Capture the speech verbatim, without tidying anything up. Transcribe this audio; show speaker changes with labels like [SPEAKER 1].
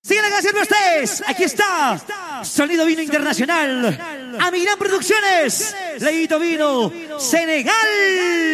[SPEAKER 1] Sigan la canción de ustedes. Aquí está. Sonido Vino Internacional. Amigran Producciones. Leito Vino. Senegal.